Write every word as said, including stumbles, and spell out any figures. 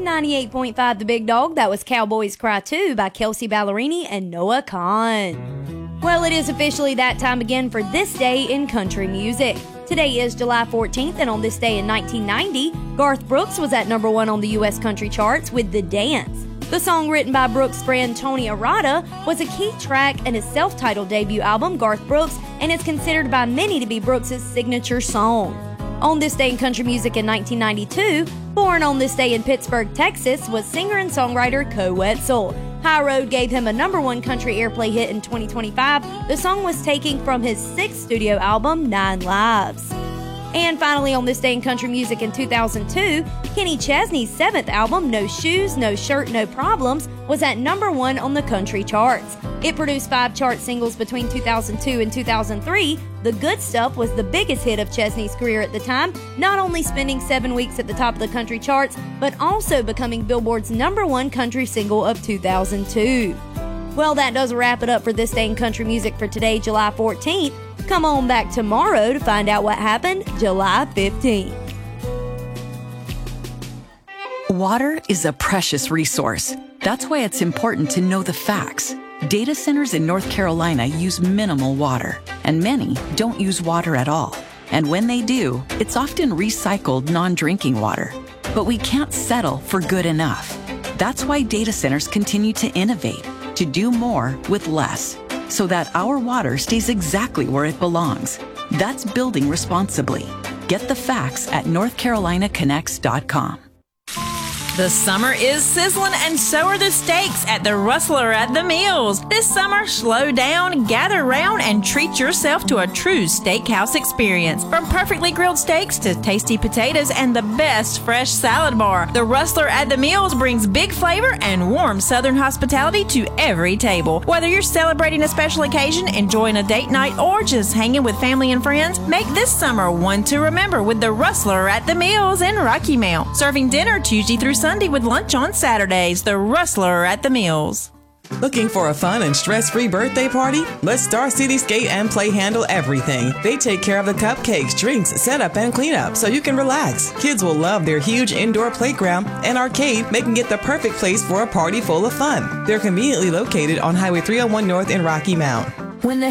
ninety-eight point five The Big Dog, that was Cowboys Cry two by Kelsey Ballerini and Noah Kahan. Well, it is officially that time again for this day in country music. Today is July fourteenth, and on this day in nineteen ninety, Garth Brooks was at number one on the U S country charts with The Dance. The song, written by Brooks' friend Tony Arata, was a key track in his self-titled debut album, Garth Brooks, and is considered by many to be Brooks' signature song. On this day in country music in nineteen ninety-two, born on this day in Pittsburgh, Texas, was singer and songwriter Co Wetzel. High Road gave him a number one country airplay hit in twenty twenty-five. The song was taken from his sixth studio album, Nine Lives. And finally, on this day in country music in two thousand two, Kenny Chesney's seventh album, No Shoes, No Shirt, No Problems, was at number one on the country charts. It produced five chart singles between two thousand two and two thousand three. The Good Stuff was the biggest hit of Chesney's career at the time, not only spending seven weeks at the top of the country charts, but also becoming Billboard's number one country single of two thousand two. Well, that does wrap it up for this day in country music for today, July fourteenth. Come on back tomorrow to find out what happened July fifteenth. Water is a precious resource. That's why it's important to know the facts. Data centers in North Carolina use minimal water, and many don't use water at all. And when they do, it's often recycled non-drinking water. But we can't settle for good enough. That's why data centers continue to innovate, to do more with less, so that our water stays exactly where it belongs. That's building responsibly. Get the facts at north carolina connects dot com. The summer is sizzling, and so are the steaks at the Rustler at the Mills. This summer, slow down, gather round, and treat yourself to a true steakhouse experience. From perfectly grilled steaks to tasty potatoes and the best fresh salad bar, the Rustler at the Mills brings big flavor and warm Southern hospitality to every table. Whether you're celebrating a special occasion, enjoying a date night, or just hanging with family and friends, make this summer one to remember with the Rustler at the Mills in Rocky Mount. Serving dinner Tuesday through Sunday with lunch on Saturdays. The Rustler at the Mills. Looking for a fun and stress-free birthday party? Let Star City Skate and Play handle everything. They take care of the cupcakes, drinks, setup, and cleanup so you can relax. Kids will love their huge indoor playground and arcade, making it the perfect place for a party full of fun. They're conveniently located on Highway three oh one North in Rocky Mount. When the